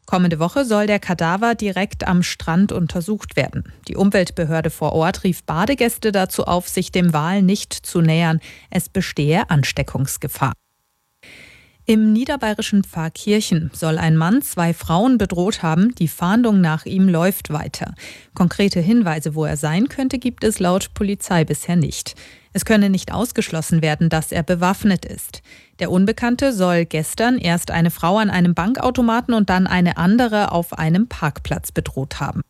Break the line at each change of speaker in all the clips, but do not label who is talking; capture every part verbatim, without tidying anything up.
Kommende Woche soll der Kadaver direkt am Strand untersucht werden. Die Umweltbehörde vor Ort rief Badegäste dazu auf, sich dem Wal nicht zu nähern. Es bestehe Ansteckungsgefahr. Im niederbayerischen Pfarrkirchen soll ein Mann zwei Frauen bedroht haben. Die Fahndung nach ihm läuft weiter. Konkrete Hinweise, wo er sein könnte, gibt es laut Polizei bisher nicht. Es könne nicht ausgeschlossen werden, dass er bewaffnet ist. Der Unbekannte soll gestern erst eine Frau an einem Bankautomaten und dann eine andere auf einem Parkplatz bedroht haben.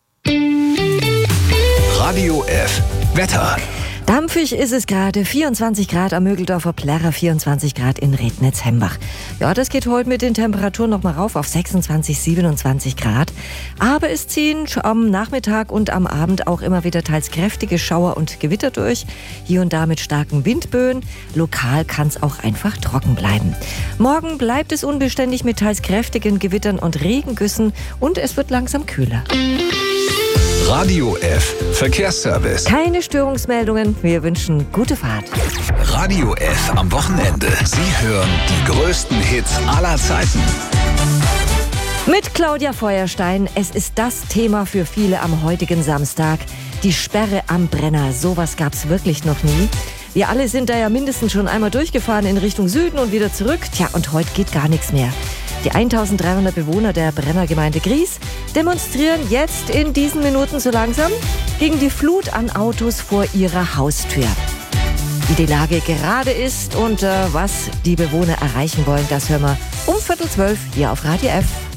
Radio F. Wetter.
Dampfig ist es gerade, vierundzwanzig Grad am Mögeldorfer Plärrer, vierundzwanzig Grad in Rednitz-Hembach. Ja, das geht heute mit den Temperaturen noch mal rauf auf sechsundzwanzig, siebenundzwanzig Grad. Aber es ziehen am Nachmittag und am Abend auch immer wieder teils kräftige Schauer und Gewitter durch. Hier und da mit starken Windböen. Lokal kann es auch einfach trocken bleiben. Morgen bleibt es unbeständig mit teils kräftigen Gewittern und Regengüssen und es wird langsam kühler.
Radio F. Verkehrsservice.
Keine Störungsmeldungen. Wir wünschen gute Fahrt.
Radio F am Wochenende. Sie hören die größten Hits aller Zeiten.
Mit Claudia Feuerstein. Es ist das Thema für viele am heutigen Samstag. Die Sperre am Brenner. Sowas gab's wirklich noch nie. Wir alle sind da ja mindestens schon einmal durchgefahren in Richtung Süden und wieder zurück. Tja, und heute geht gar nichts mehr. Die eintausenddreihundert Bewohner der Brennergemeinde Gries demonstrieren jetzt in diesen Minuten so langsam gegen die Flut an Autos vor ihrer Haustür. Wie die Lage gerade ist und äh, was die Bewohner erreichen wollen, das hören wir um Viertel zwölf hier auf Radio F.